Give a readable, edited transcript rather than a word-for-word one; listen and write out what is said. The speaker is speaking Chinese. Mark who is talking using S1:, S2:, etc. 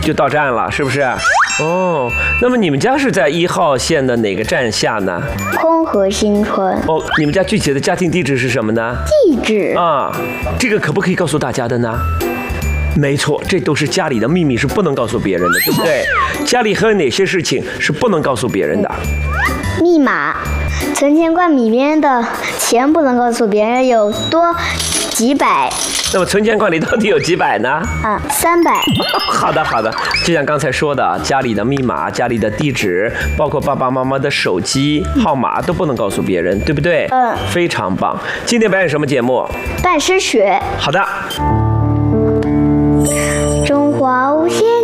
S1: 就到站了，是不是？哦，那么你们家是在1号线的哪个站下呢？
S2: 空河新村。
S1: 哦，你们家具体的家庭地址是什么呢？
S2: 地址
S1: 啊，这个可不可以告诉大家的呢？没错，这都是家里的秘密，是不能告诉别人的，对不对？家里还有哪些事情是不能告诉别人的？
S2: 密码，存钱罐里面的钱不能告诉别人有多几百。
S1: 那么存钱罐里到底有几百呢
S2: ？300。
S1: 好的好的，就像刚才说的，家里的密码、家里的地址，包括爸爸妈妈的手机号码都不能告诉别人，对不对？非常棒。今天表演什么节目？
S2: 拜师学。
S1: 好的。
S2: 中华无限